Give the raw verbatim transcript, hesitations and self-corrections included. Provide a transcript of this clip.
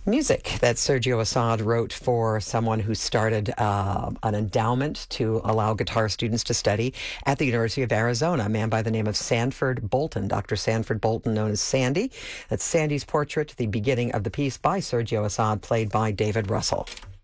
Music that Sergio Assad wrote for someone who started uh, an endowment to allow guitar students to study at the University of Arizona, a man by the name of Sanford Bolton. Doctor Sanford Bolton, known as Sandy. That's Sandy's portrait, the beginning of the piece by Sergio Assad, played by David Russell.